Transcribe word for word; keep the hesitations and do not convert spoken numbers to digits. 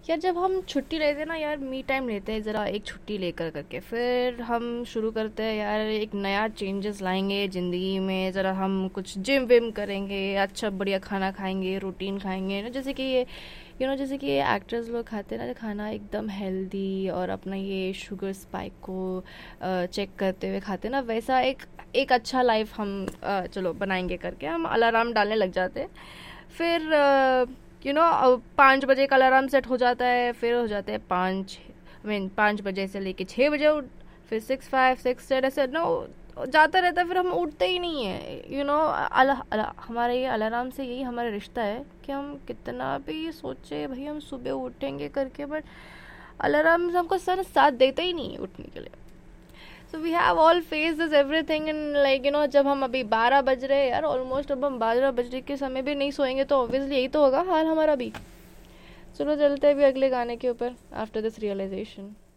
यार जब हम छुट्टी लेते हैं ना यार, मी टाइम लेते हैं ज़रा एक छुट्टी लेकर करके, फिर हम शुरू करते हैं यार एक नया चेंजेस लाएंगे ज़िंदगी में। ज़रा हम कुछ जिम विम करेंगे, अच्छा बढ़िया खाना खाएंगे, रूटीन खाएंगे ना, जैसे कि ये यू नो जैसे कि ये एक्टर्स लोग खाते हैं ना खाना एकदम हेल्दी, और अपना ये शुगर स्पाइक को चेक करते हुए खाते हैं ना, वैसा एक एक अच्छा लाइफ हम अ, चलो बनाएंगे करके हम अलार्म डालने लग जाते हैं। फिर यू नो पाँच बजे का अलार्म सेट हो जाता है, फिर हो जाते हैं पाँच, आई मीन पाँच बजे से लेके छः बजे उठ, फिर सिक्स फाइव सिक्स टेन ऐसे नो जाता रहता है, फिर हम उठते ही नहीं है। यू नो हमारे ये अलार्म से यही हमारा रिश्ता है कि हम कितना भी सोचे भाई हम सुबह उठेंगे करके, बट अलार्म हमको सर साथ देता ही नहीं है उठने के लिए। So we have all face this everything in like you know जब हम अभी बारह बज रहे हैं यार ऑलमोस्ट, अब हम बारह बजने के समय भी नहीं सोएंगे तो ऑब्वियसली यही तो होगा हाल हमारा भी। चलो चलते हैं अभी अगले गाने के ऊपर, आफ्टर दिस रियलाइजेशन।